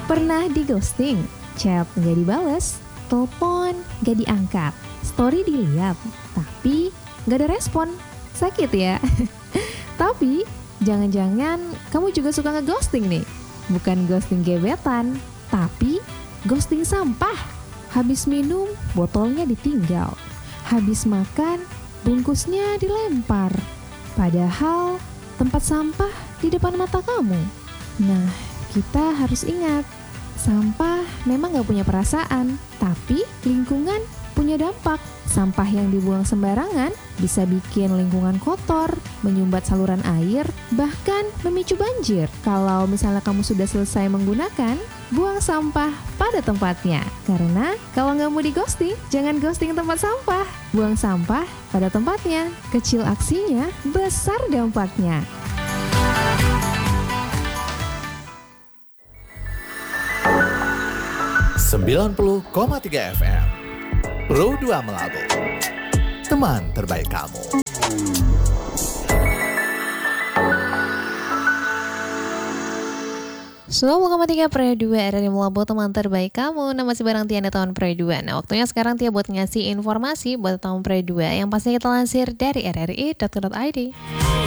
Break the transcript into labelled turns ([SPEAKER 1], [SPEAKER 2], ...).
[SPEAKER 1] Pernah di ghosting, chat nggak dibales, telepon nggak diangkat, story dilihat, tapi nggak ada respon. Sakit ya? Tapi jangan-jangan kamu juga suka nge-ghosting nih. Bukan ghosting gebetan, tapi ghosting sampah. Habis minum, botolnya ditinggal. Habis makan, bungkusnya dilempar. Padahal tempat sampah di depan mata kamu. Nah, kita harus ingat, sampah memang gak punya perasaan, tapi lingkungan punya dampak. Sampah yang dibuang sembarangan bisa bikin lingkungan kotor, menyumbat saluran air, bahkan memicu banjir. Kalau misalnya kamu sudah selesai menggunakan, buang sampah pada tempatnya. Karena kalau nggak mau di-ghosting, jangan ghosting tempat sampah. Buang sampah pada tempatnya. Kecil aksinya, besar dampaknya.
[SPEAKER 2] ...90,3 FM Pro 2 Melabu, teman terbaik kamu.
[SPEAKER 1] Selamat kembali Pro 2 RRI Melabu, teman terbaik kamu. Nama si barang Tiana tahun Pro 2. Nah, waktunya sekarang Tia buat ngasih informasi buat tahun Pro 2 yang pasti kita lansir dari rri.co.id.